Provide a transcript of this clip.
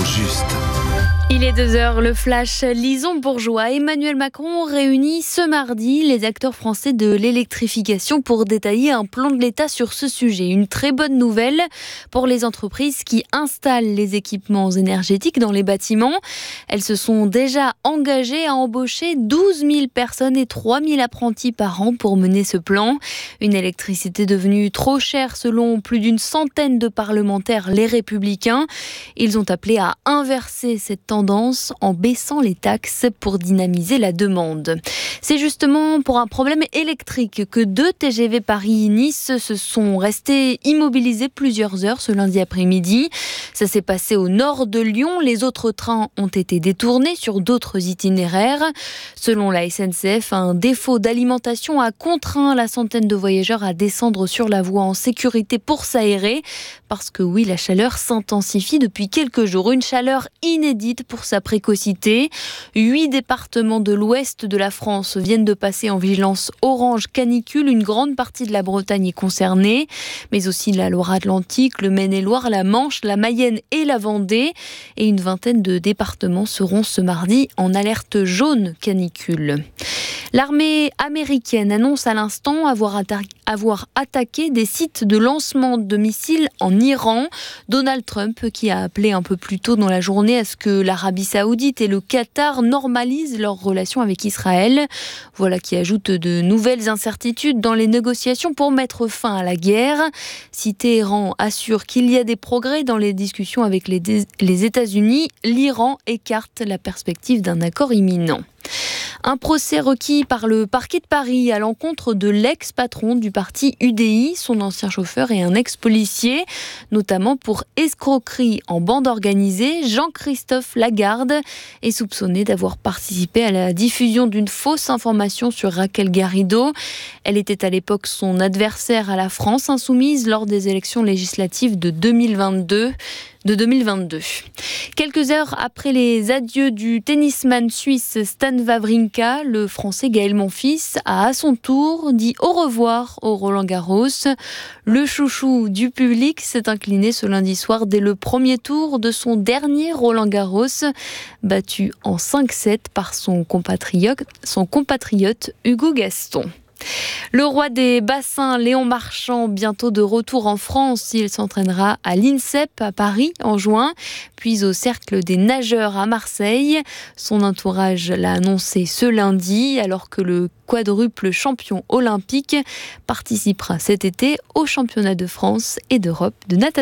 juste. Il est 2h, le flash Lison Bourgeois. Emmanuel Macron réunit ce mardi les acteurs français de l'électrification pour détailler un plan de l'État sur ce sujet. Une très bonne nouvelle pour les entreprises qui installent les équipements énergétiques dans les bâtiments. Elles se sont déjà engagées à embaucher 12 000 personnes et 3 000 apprentis par an pour mener ce plan. Une électricité devenue trop chère selon plus d'une centaine de parlementaires, les Républicains. Ils ont appelé à inverser cette tendance en baissant les taxes pour dynamiser la demande. C'est justement pour un problème électrique que 2 TGV Paris-Nice se sont restés immobilisés plusieurs heures ce lundi après-midi. Ça s'est passé au nord de Lyon. Les autres trains ont été détournés sur d'autres itinéraires. Selon la SNCF, un défaut d'alimentation a contraint la centaine de voyageurs à descendre sur la voie en sécurité pour s'aérer. Parce que oui, la chaleur s'intensifie depuis quelques jours. Une chaleur inédite pour sa précocité. 8 départements de l'ouest de la France viennent de passer en vigilance orange canicule. Une grande partie de la Bretagne est concernée, mais aussi la Loire-Atlantique, le Maine-et-Loire, la Manche, la Mayenne et la Vendée. Et une vingtaine de départements seront ce mardi en alerte jaune canicule. L'armée américaine annonce à l'instant avoir attaqué des sites de lancement de missiles en Iran. Donald Trump qui a appelé un peu plus tôt dans la journée à ce que l'Arabie Saoudite et le Qatar normalisent leurs relations avec Israël. Voilà qui ajoute de nouvelles incertitudes dans les négociations pour mettre fin à la guerre. Si Téhéran assure qu'il y a des progrès dans les discussions avec les États-Unis, l'Iran écarte la perspective d'un accord imminent. Un procès requis par le parquet de Paris à l'encontre de l'ex-patron du parti UDI, son ancien chauffeur et un ex-policier, notamment pour escroquerie en bande organisée. Jean-Christophe Lagarde est soupçonné d'avoir participé à la diffusion d'une fausse information sur Raquel Garrido. Elle était à l'époque son adversaire à la France insoumise lors des élections législatives de 2022. Quelques heures après les adieux du tennisman suisse Stan Wawrinka, le français Gaël Monfils a à son tour dit au revoir au Roland-Garros. Le chouchou du public s'est incliné ce lundi soir dès le premier tour de son dernier Roland-Garros, battu en 5-7 par son compatriote Hugo Gaston. Le roi des bassins, Léon Marchand, bientôt de retour en France. Il s'entraînera à l'INSEP à Paris en juin, puis au Cercle des nageurs à Marseille. Son entourage l'a annoncé ce lundi, alors que le quadruple champion olympique participera cet été aux championnats de France et d'Europe de natation.